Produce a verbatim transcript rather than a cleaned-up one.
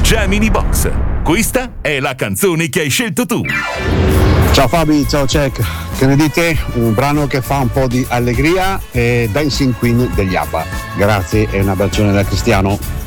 Gemini Box. Questa è la canzone che hai scelto tu. Ciao Fabi, ciao Cech. Che ne dite? Un brano che fa un po' di allegria e Dancing Queen degli ABBA. Grazie e un abbraccione da Cristiano.